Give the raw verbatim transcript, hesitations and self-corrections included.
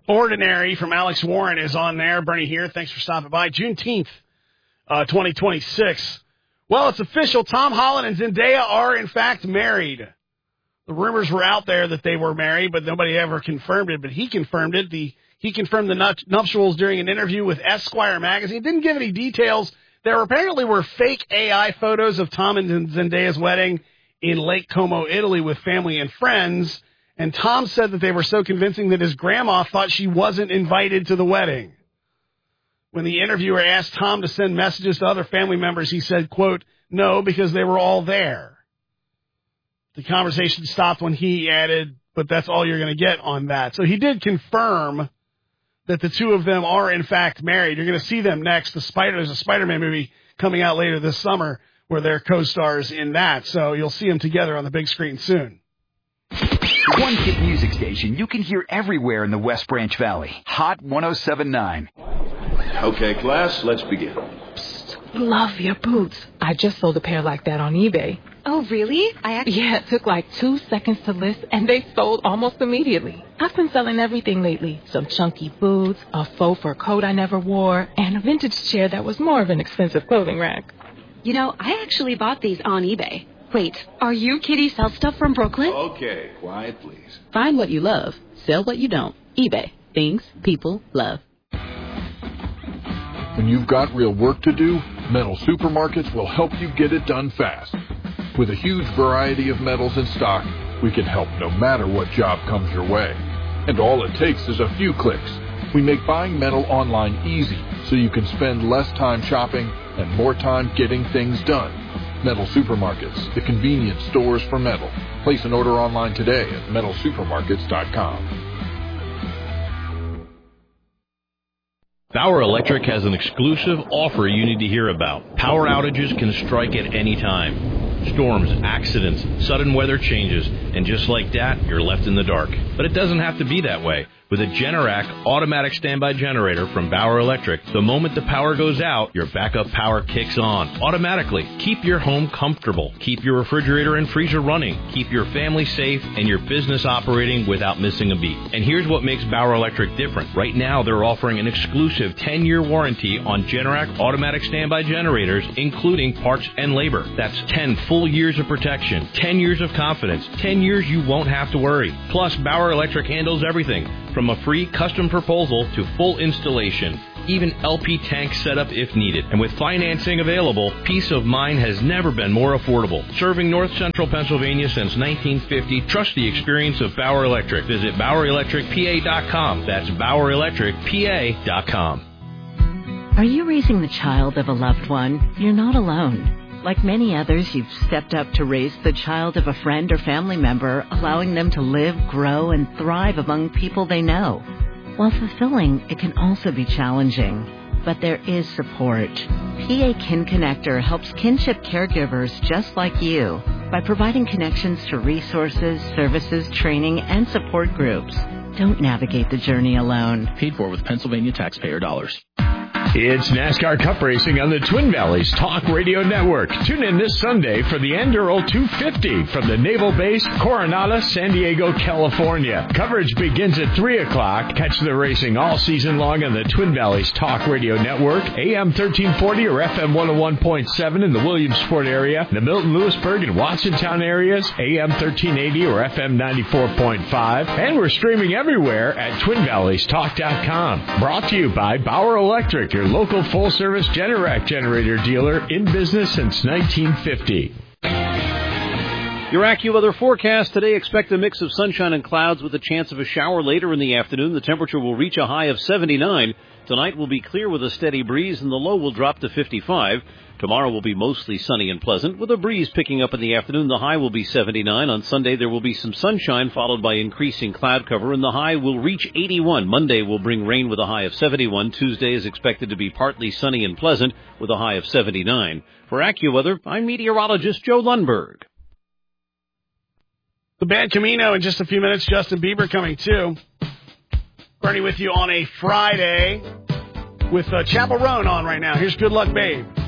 Ordinary from Alex Warren is on there. Bernie here. Thanks for stopping by. Juneteenth, uh, twenty twenty-six. Well, it's official. Tom Holland and Zendaya are, in fact, married. The rumors were out there that they were married, but nobody ever confirmed it. But he confirmed it. The He confirmed the nuptials during an interview with Esquire magazine. Didn't give any details. There apparently were fake A I photos of Tom and Zendaya's wedding in Lake Como, Italy, with family and friends. And Tom said that they were so convincing that his grandma thought she wasn't invited to the wedding. When the interviewer asked Tom to send messages to other family members, he said, quote, no, because they were all there. The conversation stopped when he added, but that's all you're going to get on that. So he did confirm that the two of them are, in fact, married. You're going to see them next. The Spider, there's a Spider-Man movie coming out later this summer where they're co-stars in that. So you'll see them together on the big screen soon. One hit music station you can hear everywhere in the West Branch Valley. Hot one oh seven point nine. Okay, class, let's begin. Psst, love your boots. I just sold a pair like that on eBay. Oh, really? I actually... Yeah, it took like two seconds to list, and they sold almost immediately. I've been selling everything lately. Some chunky boots, a faux fur coat I never wore, and a vintage chair that was more of an expensive clothing rack. You know, I actually bought these on eBay. Wait, are you Kitty Sell Stuff from Brooklyn? Okay, quiet, please. Find what you love. Sell what you don't. eBay. Things people love. When you've got real work to do, Metal Supermarkets will help you get it done fast. With a huge variety of metals in stock, we can help no matter what job comes your way. And all it takes is a few clicks. We make buying metal online easy, so you can spend less time shopping and more time getting things done. Metal Supermarkets, the convenience stores for metal. Place an order online today at metal supermarkets dot com. Bauer Electric has an exclusive offer you need to hear about. Power outages can strike at any time. Storms, accidents, sudden weather changes, and just like that, you're left in the dark. But it doesn't have to be that way. With a Generac automatic standby generator from Bauer Electric, the moment the power goes out, your backup power kicks on automatically. Keep your home comfortable. Keep your refrigerator and freezer running. Keep your family safe and your business operating without missing a beat. And here's what makes Bauer Electric different. Right now, they're offering an exclusive ten-year warranty on Generac automatic standby generators, including parts and labor. That's ten full years of protection, ten years of confidence, ten years you won't have to worry. Plus, Bauer Electric handles everything from a free custom proposal to full installation, even L P tank setup if needed. And with financing available, peace of mind has never been more affordable. Serving North Central Pennsylvania since nineteen fifty, trust the experience of Bauer Electric. Visit Bauer Electric P A dot com. That's Bauer Electric P A dot com. Are you raising the child of a loved one? You're not alone. Like many others, you've stepped up to raise the child of a friend or family member, allowing them to live, grow, and thrive among people they know. While fulfilling, it can also be challenging. But there is support. P A Kin Connector helps kinship caregivers just like you by providing connections to resources, services, training, and support groups. Don't navigate the journey alone. Paid for with Pennsylvania taxpayer dollars. It's NASCAR Cup Racing on the Twin Valleys Talk Radio Network. Tune in this Sunday for the Anduril two fifty from the Naval Base, Coronado, San Diego, California. Coverage begins at three o'clock. Catch the racing all season long on the Twin Valleys Talk Radio Network, A M thirteen forty or F M one oh one point seven in the Williamsport area, the Milton, Lewisburg, and Watsontown areas, A M thirteen eighty or F M ninety-four point five. And we're streaming everywhere at twin valleys talk dot com. Brought to you by Bauer Electric, your local full-service Generac generator dealer in business since nineteen fifty. Your AccuWeather forecast today, expect a mix of sunshine and clouds with a chance of a shower later in the afternoon. The temperature will reach a high of seventy-nine. Tonight will be clear with a steady breeze, and the low will drop to fifty-five. Tomorrow will be mostly sunny and pleasant, with a breeze picking up in the afternoon. The high will be seventy-nine. On Sunday, there will be some sunshine, followed by increasing cloud cover, and the high will reach eighty-one. Monday will bring rain with a high of seventy-one. Tuesday is expected to be partly sunny and pleasant, with a high of seventy-nine. For AccuWeather, I'm meteorologist Joe Lundberg. The Bad Camino in just a few minutes. Justin Bieber coming too. Bernie with you on a Friday with uh, Chapel Roan on right now. Here's Good Luck Babe.